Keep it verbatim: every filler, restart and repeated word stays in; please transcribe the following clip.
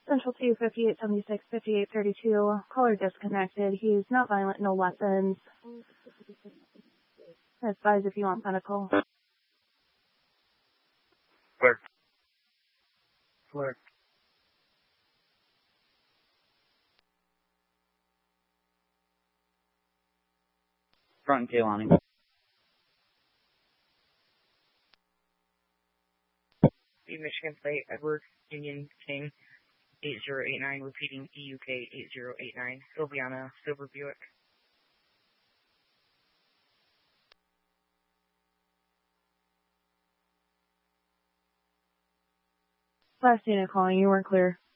Central two, fifty-eight seventy-six, fifty-eight thirty-two. Caller disconnected. He's not violent, no weapons. Advise if you want medical. Clerk. Clerk. Front and Kaylani. Michigan Plate, Edward Union King, eight zero eight nine, repeating E U K eight zero eight nine, Silviana, Silver Buick. Last unit calling, you weren't clear.